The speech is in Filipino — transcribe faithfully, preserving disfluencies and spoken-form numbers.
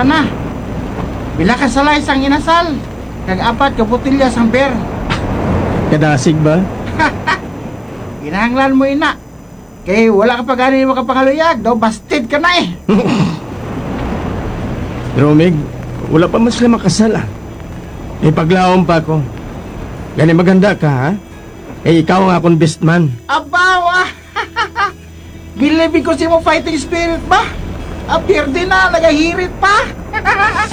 na. Bila ka salay sang inasal, kag apat ka botilya sang beer. Kadasig ba? Kinahanglan mo ina. Kay wala ka pa gani makapangaluyag, daw bastid ka na eh. Romig, wala pa man sila makasal ah. Eh, paglawom pa ako. Gani maganda ka ha? Eh, ikaw ang akong best man. Abawa! Bilibig ko si mo fighting spirit ba? Apir din na, nagahirit pa.